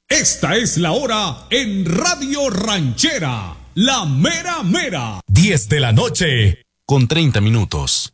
Esta es la hora en Radio Ranchera, la mera mera. 10 de la noche, con 30 minutos.